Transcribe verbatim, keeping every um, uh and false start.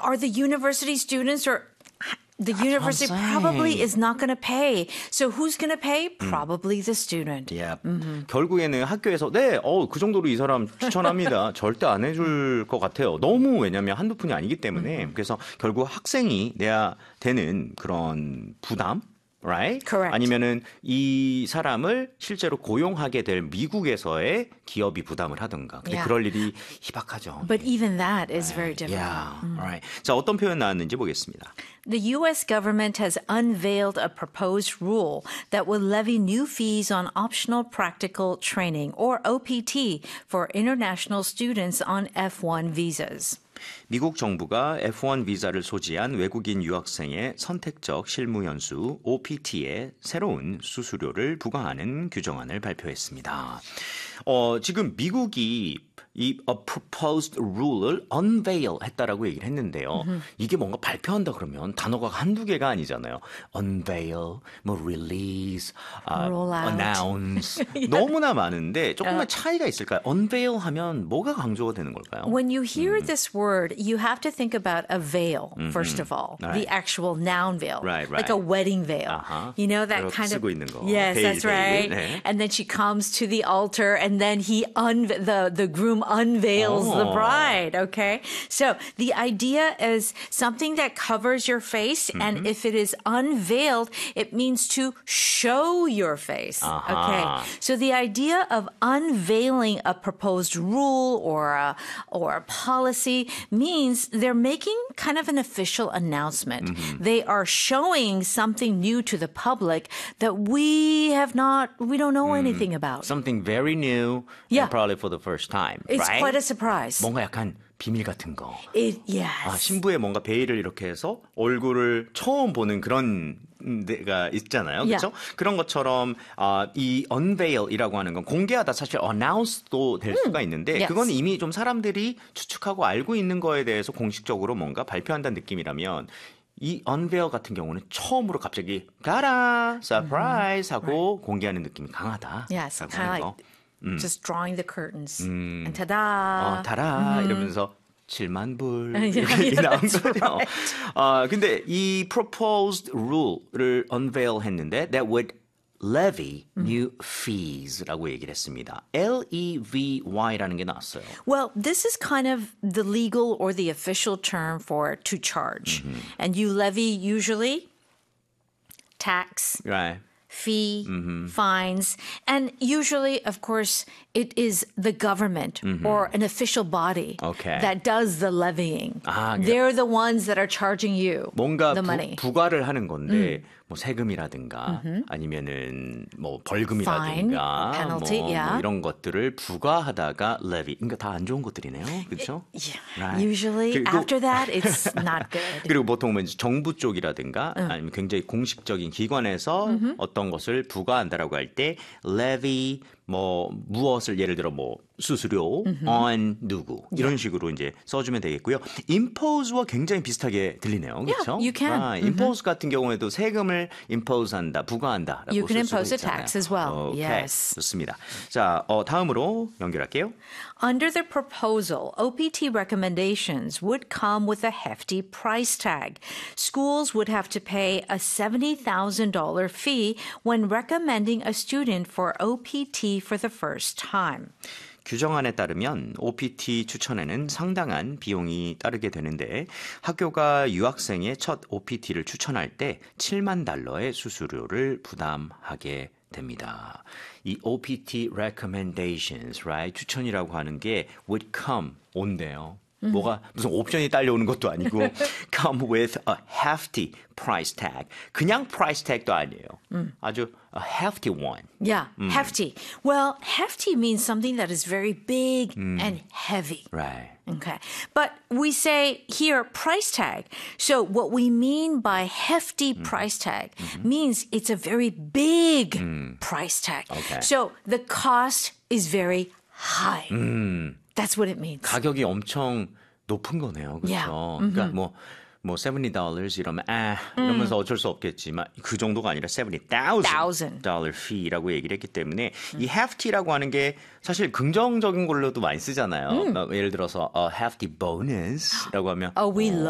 are the university students or the university probably is not going to pay. So who's going to pay? Probably the student. Yeah. Mm-hmm. 결국에는 학교에서 네, 어, 그 정도로 이 사람 추천합니다. 절대 안 해줄 것 같아요. 너무 왜냐하면 한두 푼이 아니기 때문에 mm-hmm. 그래서 결국 학생이 내야 되는 그런 부담 right? Correct. 아니면은 이 사람을 실제로 고용하게 될 미국에서의 기업이 부담을 하든가. 근데 Yeah. 그럴 일이 희박하죠. But even that is very different. Yeah. Mm. Alright. 자, 어떤 표현 나왔는지 보겠습니다. The U S government has unveiled a proposed rule that will levy new fees on optional practical training, or O P T, for international students on F one visas. 미국 정부가 에프 원 비자를 소지한 외국인 유학생의 선택적 실무 연수 오 피 티에 새로운 수수료를 부과하는 규정안을 발표했습니다. 어, 지금 미국이 이 a proposed rule을 unveil 했다라고 얘기를 했는데요. Mm-hmm. 이게 뭔가 발표한다 그러면 단어가 한두 개가 아니잖아요. unveil, 뭐 release, uh, announce yeah. 너무나 많은데 조금만 uh, 차이가 있을까요? unveil 하면 뭐가 강조가 되는 걸까요? When you hear mm. this word, you have to think about a veil, mm-hmm. first of all. Right. The actual noun veil. Right, right. Like a wedding veil. Uh-huh. You know, that kind of... 쓰고 있는 거. Yes, 베일, that's right. 베일. 네. And then she comes to the altar and then he un- the, the groom unveils oh. the bride, okay? So the idea is something that covers your face, mm-hmm. and if it is unveiled, it means to show your face, uh-huh. okay? So the idea of unveiling a proposed rule or a, or a policy means they're making kind of an official announcement. Mm-hmm. They are showing something new to the public that we have not, we don't know mm. anything about. Something very new, yeah. and probably for the first time, It's right? quite a surprise. 뭔가 약간 비밀 같은 거. It, yes. 아, 신부의 뭔가 베일을 이렇게 해서 얼굴을 처음 보는 그런 데가 있잖아요. 그렇죠? Yeah. 그런 것처럼 아, 이 unveil이라고 하는 건 공개하다 사실 announce도 될 음. 수가 있는데 Yes. 그건 이미 좀 사람들이 추측하고 알고 있는 거에 대해서 공식적으로 뭔가 발표한다는 느낌이라면 이 unveil 같은 경우는 처음으로 갑자기 가라, surprise 하고 right. 공개하는 느낌이 강하다. Yes, kind of like 음. just drawing the curtains. 음. And ta-da! 어, 타라 음. 이러면서 칠만 불 Yeah, 이렇게 yeah, 나온 that's 거죠. right. 어, 근데 이 proposed rule를 unveil 했는데 that would levy 음. new fees라고 얘기를 했습니다. 엘 이 브이 와이라는 게 나왔어요. Well, this is kind of the legal or the official term for to charge. Mm-hmm. And you levy usually tax, Right. fee, mm-hmm. fines, and usually, of course, it is the government mm-hmm. or an official body okay. that does the levying. 아, They're the ones that are charging you 뭔가 the 부, money. 부과를 하는 건데 음. 뭐 세금이라든가 mm-hmm. 아니면은 뭐 Fine, 벌금이라든가 penalty, 뭐, yeah. 뭐 이런 것들을 부과하다가 levy. 그러니까 다 안 좋은 것들이네요. 그렇죠? Yeah. Right. Usually, 그리고, after that, it's not good. 그리고 보통 뭐 정부 쪽이라든가 응. 아니면 굉장히 공식적인 기관에서 음흠. 어떤 것을 부과한다라고 할 때 levy 뭐 무엇을 예를 들어 뭐 수수료 음흠. on 누구 이런 Yeah. 식으로 이제 써주면 되겠고요. impose와 굉장히 비슷하게 들리네요. 그렇죠? Yeah, you can. 아, impose 같은 경우에도 세금을 impose한다, 부과한다라고 You can 쓸 수도 impose a 있잖아요. tax as well. 오케이, Yes. 좋습니다. 자, 어, 다음으로 연결할게요. Under the proposal, O P T recommendations would come with a hefty price tag. Schools would have to pay a seventy thousand dollars fee when recommending a student for O P T for the first time. 규정안에 따르면 오 피 티 추천에는 상당한 비용이 따르게 되는데 학교가 유학생의 첫 오 피 티를 추천할 때 칠만 달러의 수수료를 부담하게 됩니다. 이 오 피 티 recommendations, right? 추천이라고 하는 게 would come, 온대요. 음. 뭐가 무슨 옵션이 딸려오는 것도 아니고 come with a hefty price tag. 그냥 price tag도 아니에요. 음. 아주 a hefty one. Yeah, 음. hefty. Well, hefty means something that is very big 음. and heavy. Right. Okay. But we say here price tag. So what we mean by hefty 음. price tag 음. means it's a very big 음. price tag. Okay. So the cost is very high. 음. That's what it means. 가격이 엄청 높은 거네요. 그렇죠? Yeah. 그러니까 Mm-hmm. 뭐 뭐 seventy dollars 이러면 아 이러면서 어쩔 수 없겠지만 그 정도가 아니라 seventy thousand dollar fee라고 얘기를 했기 때문에 음. 이 hefty라고 하는 게 사실 긍정적인 걸로도 많이 쓰잖아요. 음. 예를 들어서 a hefty bonus라고 하면 Oh, we 어,